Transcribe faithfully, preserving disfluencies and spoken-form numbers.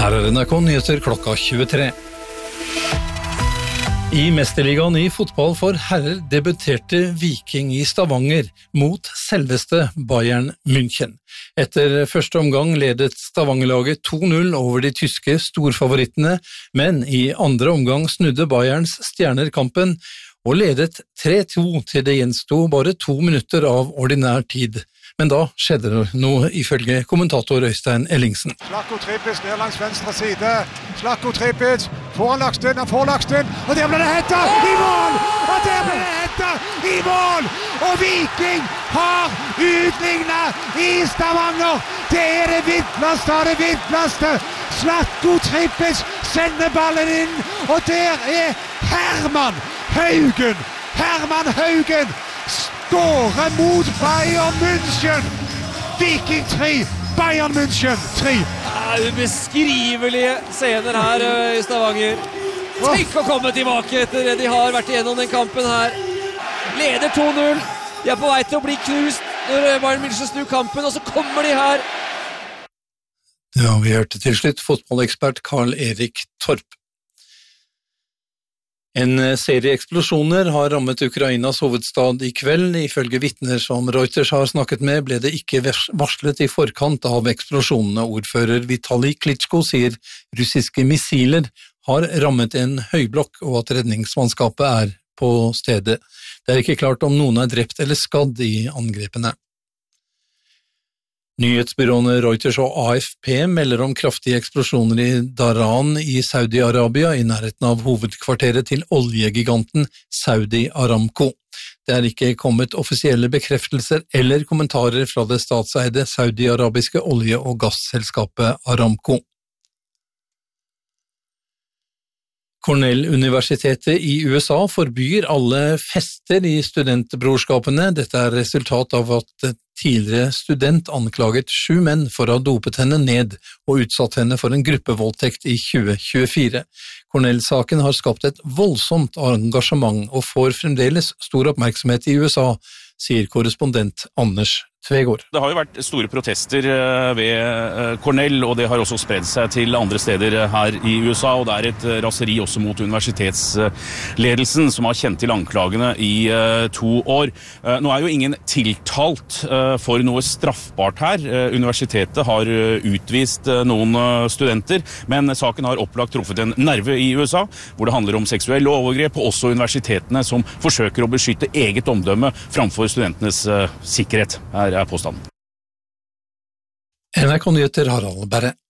Her er N R K Nyheter klokka tjuetre. I Mesterligaen i fotball for herrer debuterte Viking i Stavanger mot selveste Bayern München. Etter første omgang ledet Stavanger-laget to null over de tyske storfavorittene, men i andre omgang snudde Bayerns stjerner kampen og ledet tre to til det gjensto bare to minutter av ordinær tid. Men da skjedde det noe ifølge kommentator Øystein Ellingsen. Slatko Tripic ned langs venstre side. Slatko Tripic får han lagt inn, han får lagt inn, og der ble det hentet i mål! Og der ble det hentet i mål! Og Viking har utlignet i Stavanger! Det er det vinterligste av det vinterligste! Slatko Tripic sender ballen inn, og der er Herman Haugen! Herman Haugen! Skårer mot Bayern München. Viking tre, Bayern München tre. Ja, ubeskrivelige scener her i Stavanger. Tenk å komme tilbake etter det de har vært igjennom den kampen her. Leder to null. De er på vei til å bli knust når Bayern München snur kampen, og så kommer de her. Ja, vi hørte til slutt fotballekspert Karl Erik Torp. En serie eksplosjoner har rammet Ukrainas hovedstad i kveld. Ifølge vitner som Reuters har snakket med, ble det ikke varslet i forkant av eksplosjonene. Ordfører Vitaliy Klitschko sier russiske missiler har rammet en høyblokk, og at redningsmannskapet er på stedet. Det er ikke klart om noen er drept eller skadd i angrepene. Nyhetsbyråene Reuters og A F P melder om kraftige eksplosjoner i Dhahran i Saudi-Arabia i nærheten av hovedkvarteret til oljegiganten Saudi Aramco. Det er ikke kommet offisielle bekreftelser eller kommentarer fra det statseide saudi-arabiske olje- og gasselskapet Aramco. Cornell-universitetet i U S A forbyr alle fester i studentbrorskapene. Dette er resultat av at tidligere student anklaget sju menn for å ha dopet henne ned og utsatt henne for en gruppevoldtekt i tjue tjuefire. Cornell-saken har skapt et voldsomt engasjement og får fremdeles stor oppmerksomhet i U S A, sier korrespondent Anders Tvegård. Det har jo vært store protester ved Cornell, og det har også spredd seg til andre steder her i U S A, og det er et raseri også mot universitetsledelsen, som har kjent til anklagene i to år. Nå er jo ingen tiltalt for noe straffbart her. Universitetet har utvist noen studenter, men saken har opplagt truffet en nerve i U S A, hvor det handler om seksuelle overgrep, og også universitetene som forsøker å beskytte eget omdømme framfor studentenes sikkerhet. Her er påstanden. N R K Nyheter Harald Berre.